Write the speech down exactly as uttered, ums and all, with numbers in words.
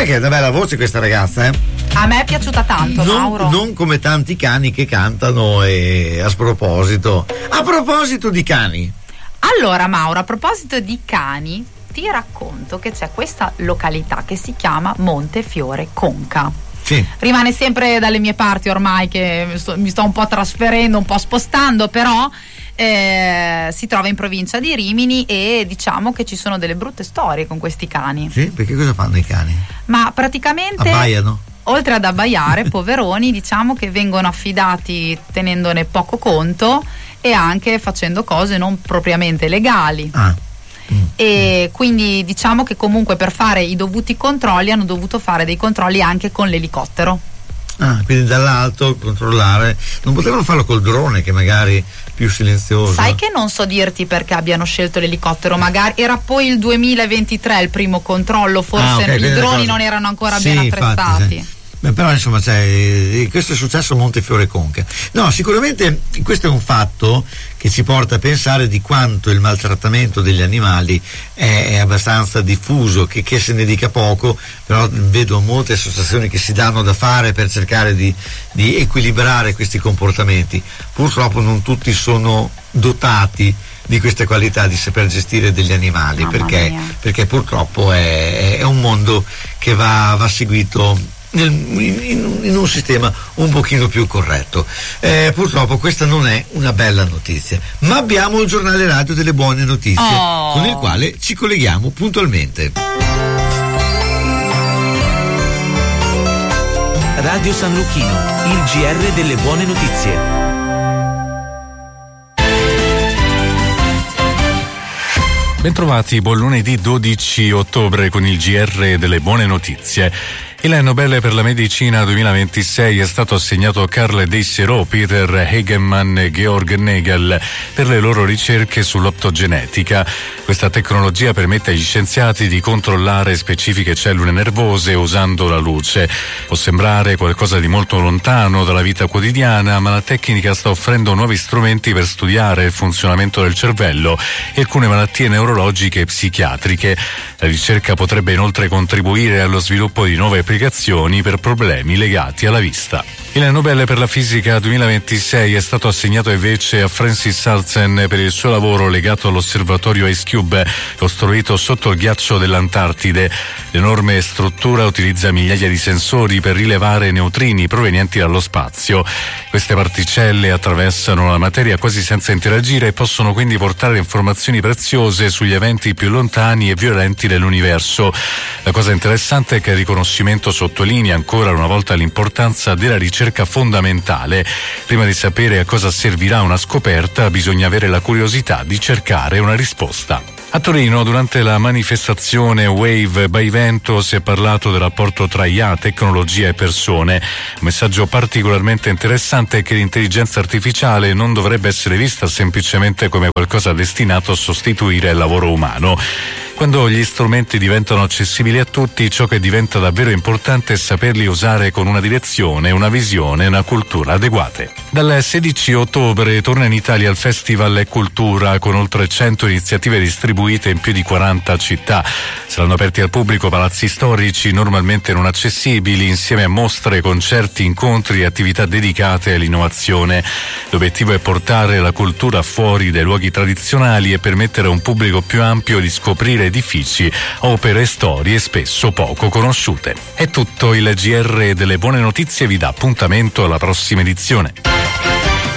sai che è una bella voce questa ragazza, eh? A me è piaciuta tanto, non, Mauro. Non come tanti cani che cantano. E a sproposito, a proposito di cani. Allora, Mauro, a proposito di cani, ti racconto che c'è questa località che si chiama Montefiore Conca. Sì. Rimane sempre dalle mie parti ormai, che mi sto, mi sto un po' trasferendo, un po' spostando, però eh, si trova in provincia di Rimini e diciamo che ci sono delle brutte storie con questi cani. Sì, perché cosa fanno i cani? Ma praticamente abbaiano. Oltre ad abbaiare, poveroni, diciamo che vengono affidati tenendone poco conto e anche facendo cose non propriamente legali. Ah. Mm. E quindi diciamo che comunque per fare i dovuti controlli hanno dovuto fare dei controlli anche con l'elicottero. Ah, quindi dall'alto controllare. Non potevano farlo col drone, che magari è più silenzioso? Sai che non so dirti perché abbiano scelto l'elicottero, magari era poi il duemilaventitré il primo controllo, forse ah, okay, i droni cosa... non erano ancora sì, ben attrezzati. Infatti, sì. Beh, però insomma c'è, questo è successo a Montefiore Conca. No, sicuramente questo è un fatto che ci porta a pensare di quanto il maltrattamento degli animali è, è abbastanza diffuso, che, che se ne dica poco, però vedo molte associazioni che si danno da fare per cercare di, di equilibrare questi comportamenti. Purtroppo non tutti sono dotati di queste qualità di saper gestire degli animali, perché, perché purtroppo è, è un mondo che va, va seguito Nel, in, in un sistema un pochino più corretto. Eh, purtroppo questa non è una bella notizia, ma abbiamo il giornale radio delle buone notizie, oh. con il quale ci colleghiamo puntualmente. Radio San Lucchino, il G R delle buone notizie. Bentrovati, buon lunedì dodici ottobre con il G R delle buone notizie. Il Nobel per la medicina duemilaventisei è stato assegnato a Karl Deissero, Peter Hegemann e Georg Nagel per le loro ricerche sull'optogenetica. Questa tecnologia permette agli scienziati di controllare specifiche cellule nervose usando la luce. Può sembrare qualcosa di molto lontano dalla vita quotidiana, ma la tecnica sta offrendo nuovi strumenti per studiare il funzionamento del cervello e alcune malattie neurologiche e psichiatriche. La ricerca potrebbe inoltre contribuire allo sviluppo di nuove applicazioni per problemi legati alla vista. Il Nobel per la fisica duemilaventisei è stato assegnato invece a Francis Salzen per il suo lavoro legato all'osservatorio Ice Cube, costruito sotto il ghiaccio dell'Antartide. L'enorme struttura utilizza migliaia di sensori per rilevare neutrini provenienti dallo spazio. Queste particelle attraversano la materia quasi senza interagire e possono quindi portare informazioni preziose sugli eventi più lontani e violenti dell'universo. La cosa interessante è che il riconoscimento sottolinea ancora una volta l'importanza della ricerca fondamentale. Prima di sapere a cosa servirà una scoperta, bisogna avere la curiosità di cercare una risposta. A Torino, durante la manifestazione Wave by Vento, si è parlato del rapporto tra I A, tecnologia e persone. Un messaggio particolarmente interessante è che l'intelligenza artificiale non dovrebbe essere vista semplicemente come qualcosa destinato a sostituire il lavoro umano. Quando gli strumenti diventano accessibili a tutti, ciò che diventa davvero importante è saperli usare con una direzione, una visione e una cultura adeguate. Dal sedici ottobre torna in Italia il Festival Cultura, con oltre cento iniziative distribuite in più di quaranta città. Saranno aperti al pubblico palazzi storici normalmente non accessibili, insieme a mostre, concerti, incontri e attività dedicate all'innovazione. L'obiettivo è portare la cultura fuori dai luoghi tradizionali e permettere a un pubblico più ampio di scoprire edifici, opere e storie spesso poco conosciute. È tutto, il G R delle buone notizie vi dà appuntamento alla prossima edizione.